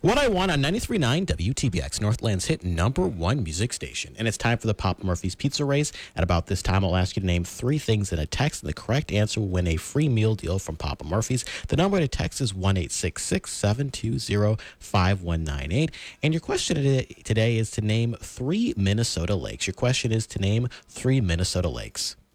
What I Want on 93.9 WTBX, Northland's hit #1 music station. And it's time for the Papa Murphy's Pizza Race. At about this time, I'll ask you to name 3 things in a text, and the correct answer will win a free meal deal from Papa Murphy's. The number to text is 1-866-720-5198. And your question today is to name 3 Minnesota lakes. Your question is to name 3 Minnesota lakes.